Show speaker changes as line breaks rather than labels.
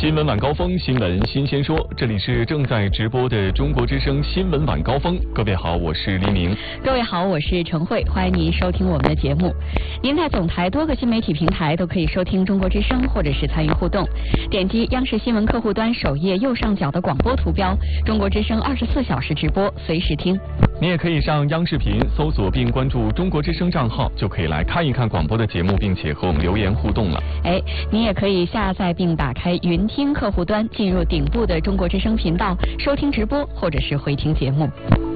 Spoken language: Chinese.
新闻晚高峰，新闻新鲜说，这里是正在直播的中国之声新闻晚高峰。各位好，我是黎明。
各位好，我是陈慧，欢迎您收听我们的节目。您在总台多个新媒体平台都可以收听中国之声，或者是参与互动。点击央视新闻客户端首页右上角的广播图标，中国之声24小时直播，随时听。
你也可以上央视频搜索并关注中国之声账号，就可以来看一看广播的节目，并且和我们留言互动了。
你也可以下载并打开云听客户端，进入顶部的中国之声频道，收听直播或者是回听节目。